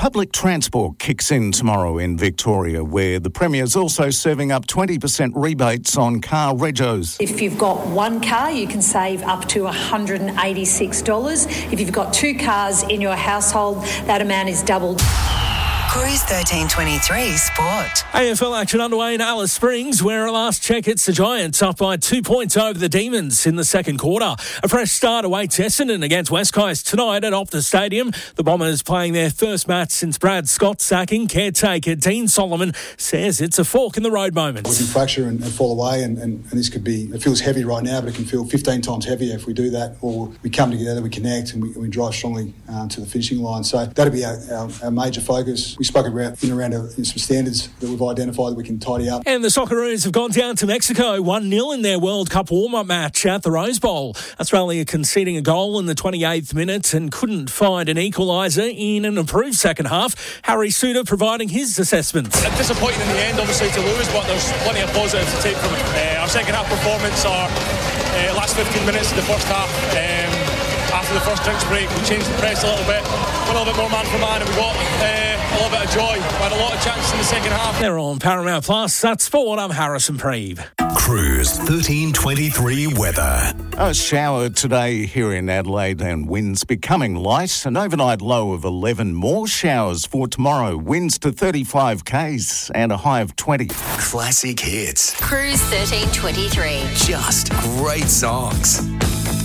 public transport kicks in tomorrow in Victoria, where the Premier's also serving up 20% rebates on car regos. If you've got one car, you can save up to $186. If you've got two cars in your household, that amount is doubled. Cruise 1323 Sport. AFL action underway in Alice Springs, where at last check it's the Giants up by 2 points over the Demons in the second quarter. A fresh start awaits Essendon against West Coast tonight at Optus Stadium. The Bombers playing their first match since Brad Scott's sacking. Caretaker Dean Solomon says it's a fork in the road moment. We can fracture and fall away, and this could be, it feels heavy right now, but it can feel 15 times heavier if we do that, or we come together, we connect, and we drive strongly to the finishing line. So that'll be our major focus. We spoke around some standards that we've identified that we can tidy up. And the Socceroos have gone down to Mexico 1-0 in their World Cup warm-up match at the Rose Bowl. Australia conceding a goal in the 28th minute and couldn't find an equaliser in an improved second half. Harry Suter providing his assessment. Disappointing in the end, obviously, to lose, but there's plenty of positives to take from it. Our second half performance, our last 15 minutes of the first half, after the first drinks break, we changed the press a little bit, went a little bit more man for man, and we got a little bit of joy. We had a lot of chances in the second half. They're on Paramount Plus. That's sport. I'm Harrison Preeve. Cruise 1323 weather. A shower today here in Adelaide and winds becoming light. An overnight low of 11. More showers for tomorrow. Winds to 35 k's and a high of 20. Classic hits. Cruise 1323. Just great songs.